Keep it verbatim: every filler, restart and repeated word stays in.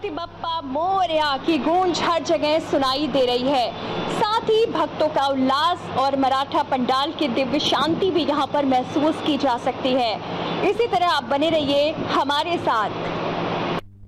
गणपति बप्पा मोरया की गूंज हर जगह सुनाई दे रही है। साथ ही भक्तों का उल्लास और मराठा पंडाल की दिव्य शांति भी यहाँ पर महसूस की जा सकती है। इसी तरह आप बने रहिए हमारे साथ।